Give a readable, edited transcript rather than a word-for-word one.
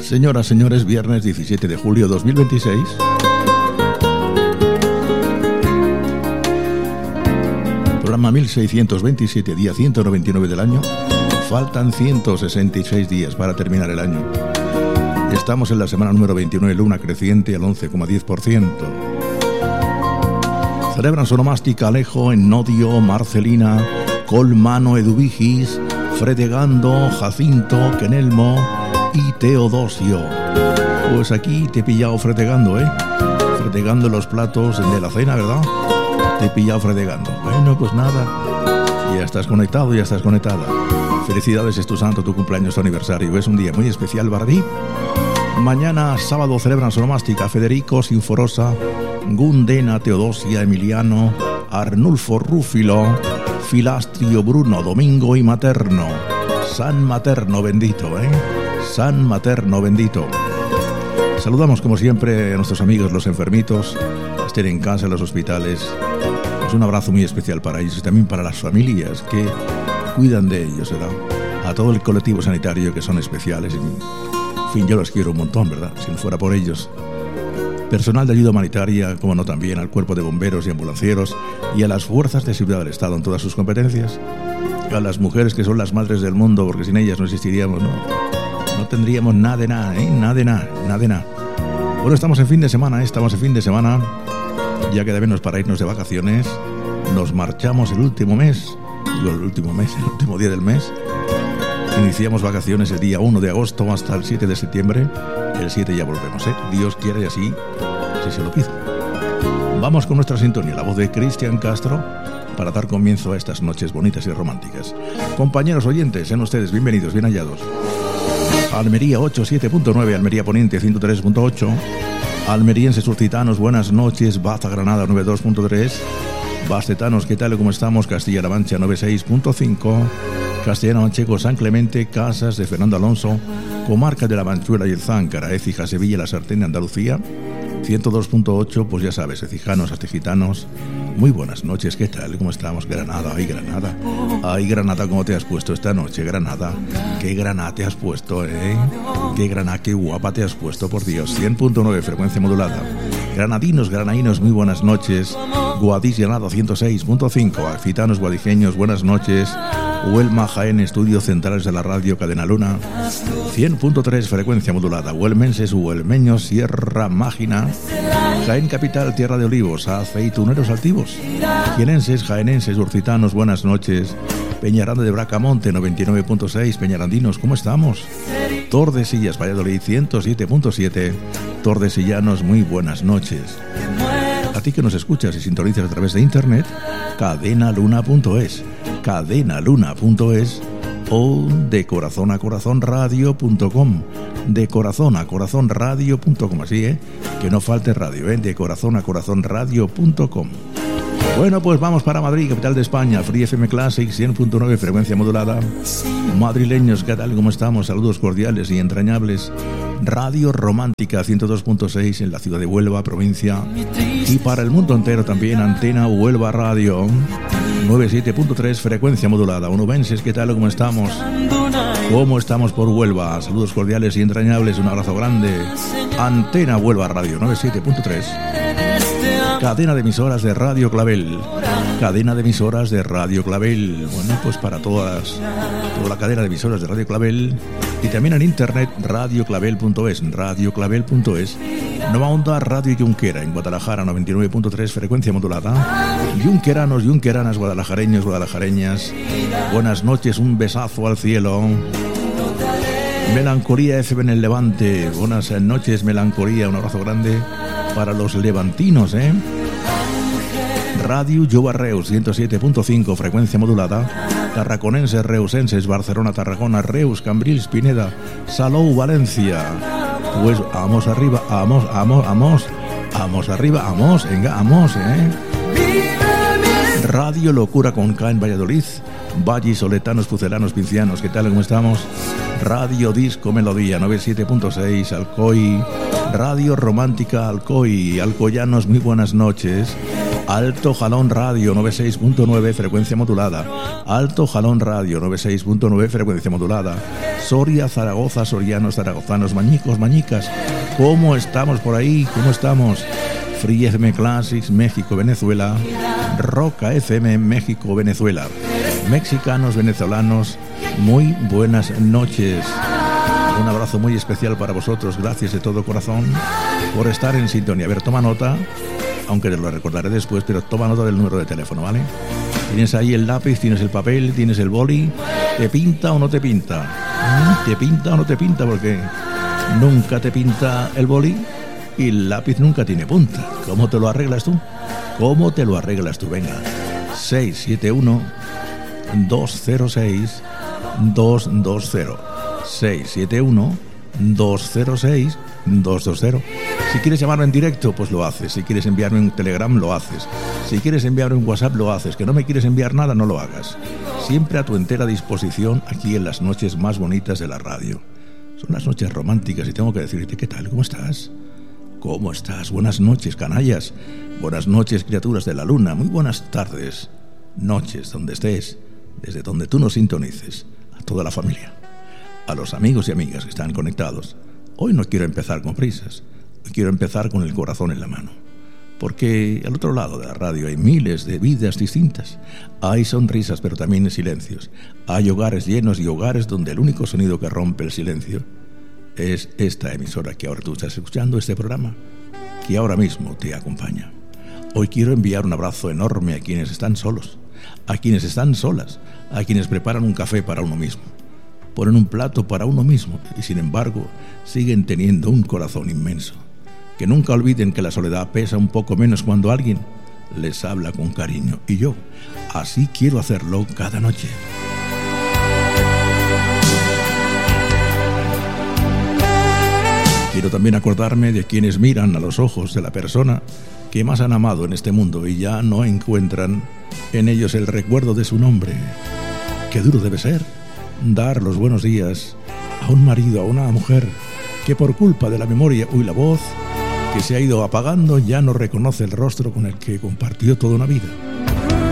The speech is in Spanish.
Señoras, señores, viernes 17 de julio 2026. Programa 1627, día 199 del año. Faltan 166 días para terminar el año. Estamos en la semana número 29, luna creciente al 11,10%. Celebran Sonomástica Alejo, Ennodio, Marcelina, Colmano, Eduvigis, Fredegando, Jacinto, Kenelmo y Teodosio. Pues aquí te he pillado fredegando, fredegando los platos de la cena, ¿verdad? Te he pillado fredegando. Bueno, pues nada, ya estás conectado, ya estás conectada. Felicidades, es tu santo, tu cumpleaños, tu aniversario. Es un día muy especial para ti. Mañana, sábado, celebran Sonomástica Federico, Sinforosa, Gundena, Teodosia, Emiliano, Arnulfo, Rúfilo, Filastrio, Bruno, Domingo y Materno. San Materno bendito, San Materno bendito. Saludamos como siempre a nuestros amigos los enfermitos, estén en casa, en los hospitales. Pues un abrazo muy especial para ellos y también para las familias que cuidan de ellos, ¿verdad? A todo el colectivo sanitario que son especiales. En fin, yo los quiero un montón, ¿verdad? Si no fuera por ellos. Personal de ayuda humanitaria, como no también al cuerpo de bomberos y ambulancieros y a las fuerzas de seguridad del Estado en todas sus competencias. A las mujeres que son las madres del mundo, porque sin ellas no existiríamos, no tendríamos nada de nada, nada de nada. Bueno, estamos en fin de semana, ya queda menos para irnos de vacaciones. Nos marchamos el último día del mes. Iniciamos vacaciones el día 1 de agosto hasta el 7 de septiembre. El 7 ya volvemos, Dios quiere y así se lo pido. Vamos con nuestra sintonía, la voz de Cristian Castro, para dar comienzo a estas noches bonitas y románticas. Compañeros oyentes, sean ustedes bienvenidos, bien hallados. Almería 87.9, Almería Poniente 103.8, almerienses surcitanos, buenas noches. Baza Granada 92.3, bastetanos, ¿qué tal? ¿Cómo estamos? Castilla-La Mancha 96.5, Castellano Manchego, San Clemente, Casas de Fernando Alonso, comarca de la Manchuela y el Záncara, Écija, Sevilla, La Sartén, Andalucía 102.8, pues ya sabes, ecijanos, astejitanos, muy buenas noches, ¿qué tal? ¿Cómo estamos? Granada, ay Granada, ¿cómo te has puesto esta noche, Granada? ¿Qué Granada te has puesto, qué Granada, qué guapa te has puesto, por Dios. 100.9, frecuencia modulada. Granadinos, granaínos, muy buenas noches. Guadix, Granada 106.5, alfitanos, guadijeños, buenas noches. Huelma, Jaén, estudios centrales de la radio Cadena Luna 100.3, frecuencia modulada. Huelmenses, huelmeños, Sierra Mágina, Jaén capital, tierra de olivos, aceituneros altivos, jienenses, jaenenses, urcitanos, buenas noches. Peñaranda de Bracamonte 99.6, peñarandinos, ¿cómo estamos? Tordesillas, Valladolid 107.7, tordesillanos, muy buenas noches. A ti que nos escuchas y sintonizas a través de internet, cadenaluna.es o de corazón a corazón radio.com, de corazón a corazón radio.com, así, que no falte radio, de corazón a corazón radio.com. Bueno, pues vamos para Madrid, capital de España, Free FM Classic 100.9, frecuencia modulada. Madrileños, ¿qué tal? ¿Cómo estamos? Saludos cordiales y entrañables. Radio Romántica 102.6 en la ciudad de Huelva, provincia, y para el mundo entero también Antena Huelva Radio 97.3, frecuencia modulada. Onubenses, ¿qué tal? ¿Cómo estamos? ¿Cómo estamos por Huelva? Saludos cordiales y entrañables, un abrazo grande. Antena Huelva Radio 97.3, cadena de emisoras de Radio Clavel. Bueno, pues para toda la cadena de emisoras de Radio Clavel, y también en internet radioclavel.es, Nueva Onda Radio Junquera en Guadalajara 99.3, frecuencia modulada. Junqueranos, junqueranas, guadalajareños, guadalajareñas, buenas noches, un besazo al cielo. Melancolía FM en el Levante, buenas noches Melancolía, un abrazo grande para los levantinos, Radio Jova Reus 107.5, frecuencia modulada. Tarraconenses, reusenses, Barcelona, Tarragona, Reus, Cambrils, Pineda, Salou, Valencia. Pues vamos arriba, vamos arriba, venga, Radio Locura con K en Valladolid, Vallis, Soletanos, Pucelanos, Pincianos, ¿qué tal? ¿Cómo estamos? Radio Disco Melodía 97.6, Alcoy, Radio Romántica Alcoy, Alcoyanos, muy buenas noches. Alto Jalón Radio 96.9 frecuencia modulada. Alto Jalón Radio 96.9 frecuencia modulada. Soria, Zaragoza, sorianos, zaragozanos, mañicos, mañicas. ¿Cómo estamos por ahí? ¿Cómo estamos? Free FM Classics, México, Venezuela. Roca FM, México, Venezuela. Mexicanos, venezolanos, muy buenas noches. Un abrazo muy especial para vosotros. Gracias de todo corazón por estar en sintonía. A ver, toma nota, aunque te lo recordaré después, pero toma nota del número de teléfono, ¿vale? Tienes ahí el lápiz, tienes el papel, tienes el boli. ¿Te pinta o no te pinta? ¿Te pinta o no te pinta? Porque nunca te pinta el boli y el lápiz nunca tiene punta. ¿Cómo te lo arreglas tú? ¿Cómo te lo arreglas tú? Venga, 671-206-220. 671-206-220. Si quieres llamarme en directo, pues lo haces. Si quieres enviarme un Telegram, lo haces. Si quieres enviarme un WhatsApp, lo haces. Que no me quieres enviar nada, no lo hagas. Siempre a tu entera disposición aquí en las noches más bonitas de la radio. Son las noches románticas y tengo que decirte, ¿qué tal? ¿Cómo estás? ¿Cómo estás? Buenas noches, canallas. Buenas noches, criaturas de la luna. Muy buenas tardes, noches, donde estés, desde donde tú nos sintonices. A toda la familia, a los amigos y amigas que están conectados. Hoy no quiero empezar con prisas. Hoy quiero empezar con el corazón en la mano. Porque al otro lado de la radio hay miles de vidas distintas. Hay sonrisas, pero también silencios. Hay hogares llenos y hogares donde el único sonido que rompe el silencio es esta emisora que ahora tú estás escuchando, este programa, que ahora mismo te acompaña. Hoy quiero enviar un abrazo enorme a quienes están solos, a quienes están solas, a quienes preparan un café para uno mismo, ponen un plato para uno mismo y sin embargo siguen teniendo un corazón inmenso. Que nunca olviden que la soledad pesa un poco menos cuando alguien les habla con cariño. Y yo así quiero hacerlo cada noche. Quiero también acordarme de quienes miran a los ojos de la persona que más han amado en este mundo y ya no encuentran en ellos el recuerdo de su nombre. Qué duro debe ser dar los buenos días a un marido, a una mujer que por culpa de la memoria la voz que se ha ido apagando ya no reconoce el rostro con el que compartió toda una vida.